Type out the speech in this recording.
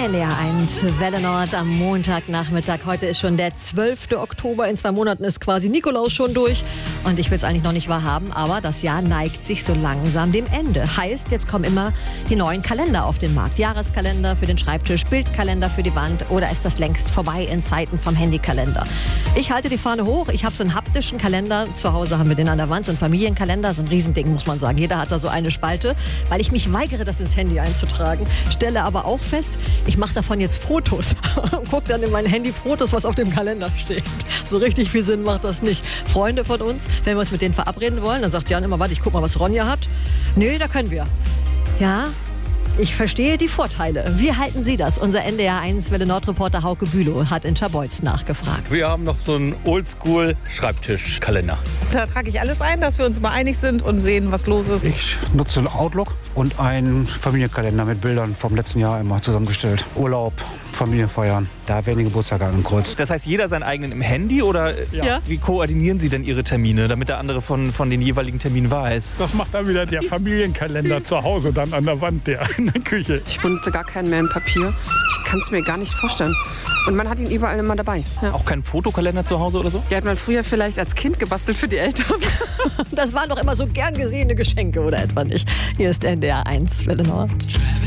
NDR 1 Welle Nord am Montagnachmittag. Heute ist schon der 12. Oktober. In 2 Monaten ist quasi Nikolaus schon durch. Und ich will es eigentlich noch nicht wahrhaben, aber das Jahr neigt sich so langsam dem Ende. Heißt, jetzt kommen immer die neuen Kalender auf den Markt. Jahreskalender für den Schreibtisch, Bildkalender für die Wand. Oder ist das längst vorbei in Zeiten vom Handykalender? Ich halte die Fahne hoch. Ich habe so einen haptischen Kalender. Zu Hause haben wir den an der Wand. So einen Familienkalender. So ein Riesending, muss man sagen. Jeder hat da so eine Spalte. Weil ich mich weigere, das ins Handy einzutragen. Stelle aber auch fest, ich mache davon jetzt Fotos und gucke dann in mein Handy Fotos, was auf dem Kalender steht. So richtig viel Sinn macht das nicht. Freunde von uns, wenn wir uns mit denen verabreden wollen, dann sagt Jan immer, warte, ich guck mal, was Ronja hat. Nee, da können wir. Ja, ich verstehe die Vorteile. Wie halten Sie das? Unser NDR 1 Welle Nord-Reporter Hauke Bülow hat in Schabolz nachgefragt. Wir haben noch so einen Oldschool-Schreibtischkalender. Da trage ich alles ein, dass wir uns immer einig sind und sehen, was los ist. Ich nutze einen Outlook und einen Familienkalender mit Bildern vom letzten Jahr immer zusammengestellt. Urlaub, Familienfeiern, da werden die Geburtstage angekreuzt. Das heißt, jeder seinen eigenen im Handy oder Ja. wie koordinieren Sie denn Ihre Termine, damit der andere von den jeweiligen Terminen weiß? Das macht dann wieder der Familienkalender zu Hause, dann an der Wand, der in der Küche. Ich benutze gar keinen mehr in Papier. Ich kann es mir gar nicht vorstellen. Und man hat ihn überall immer dabei. Ja. Auch keinen Fotokalender zu Hause oder so? Die hat man früher vielleicht als Kind gebastelt für die Eltern. Das waren doch immer so gern gesehene Geschenke, oder etwa nicht? Hier ist NDR 1 Welle Nord.